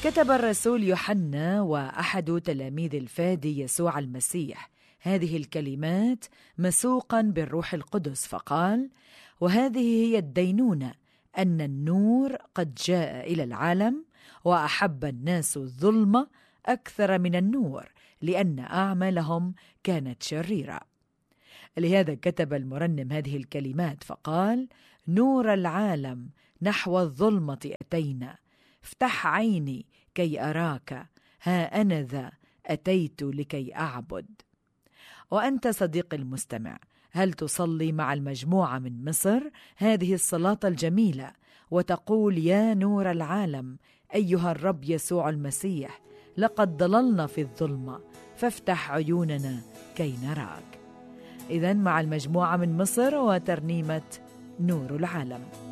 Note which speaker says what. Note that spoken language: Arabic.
Speaker 1: كتب الرسول يوحنا وأحد تلاميذ الفادي يسوع المسيح هذه الكلمات مسوقا بالروح القدس، فقال: وهذه هي الدينونة، أن النور قد جاء إلى العالم، وأحب الناس الظلمة أكثر من النور، لأن أعمالهم كانت شريرة. لهذا كتب المرنم هذه الكلمات فقال: نور العالم نحو الظلمة أتينا، افتح عيني كي أراك، ها أنا ذا أتيت لكي أعبد. وأنت صديقي المستمع، هل تصلي مع المجموعة من مصر هذه الصلاة الجميلة وتقول: يا نور العالم أيها الرب يسوع المسيح، لقد ضللنا في الظلمة، فافتح عيوننا كي نراك. إذن مع المجموعة من مصر وترنيمة نور العالم.